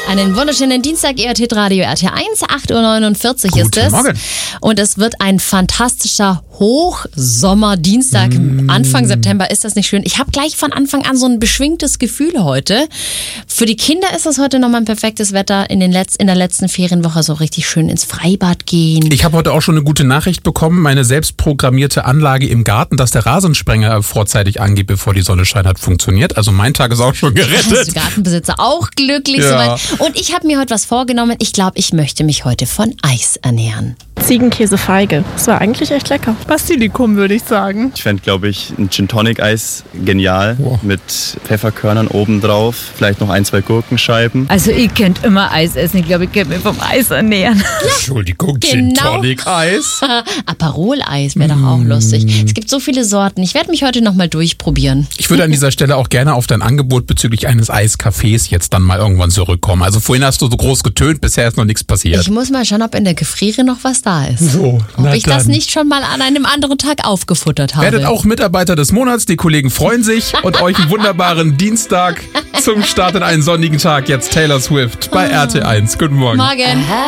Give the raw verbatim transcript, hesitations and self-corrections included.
Einen wunderschönen Dienstag, E R T Radio R T eins, acht Uhr neunundvierzig ist es. Guten Morgen. Und es wird ein fantastischer Hochsommerdienstag. Mm. Anfang September, ist das nicht schön? Ich habe gleich von Anfang an so ein beschwingtes Gefühl heute. Für die Kinder ist es heute nochmal ein perfektes Wetter. In, den Letz-, in der letzten Ferienwoche so richtig schön ins Freibad gehen. Ich habe heute auch schon eine gute Nachricht bekommen. Meine selbstprogrammierte Anlage im Garten, dass der Rasensprenger vorzeitig angeht, bevor die Sonne scheint, hat funktioniert. Also mein Tag ist auch schon gerettet. Ist der Gartenbesitzer auch glücklich Ja. soweit. Und ich habe mir heute was vorgenommen. Ich glaube, ich möchte mich heute von Eis ernähren. Ziegenkäse-Feige. Das war eigentlich echt lecker. Basilikum, würde ich sagen. Ich fände, glaube ich, ein Gin-Tonic-Eis genial. Wow. Mit Pfefferkörnern obendrauf. Vielleicht noch ein, zwei Gurkenscheiben. Also ich könnte immer Eis essen. Ich glaube, ich könnte mich vom Eis ernähren. Entschuldigung, Genau. Gin Tonic Eis. Aperol-Eis wäre doch auch lustig. Es gibt so viele Sorten. Ich werde mich heute nochmal durchprobieren. Ich würde an dieser Stelle auch gerne auf dein Angebot bezüglich eines Eiscafés jetzt dann mal irgendwann zurückkommen. Also vorhin hast du so groß getönt, bisher ist noch nichts passiert. Ich muss mal schauen, ob in der Gefriere noch was da ist. So, ob na ich das dann. nicht schon mal an einem anderen Tag aufgefuttert habe. Werdet auch Mitarbeiter des Monats, die Kollegen freuen sich und euch einen wunderbaren Dienstag zum Start in einen sonnigen Tag. Jetzt Taylor Swift bei R T eins. Guten Morgen. Morgen.